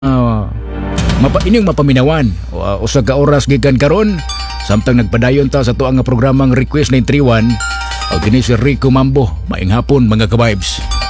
inyong mapaminawan usa ka oras gikan karon samtang nagpadayon ta sa tuang nga programang Request 931 o kini si Rico Mambo. Maing hapon mga ka-vibes.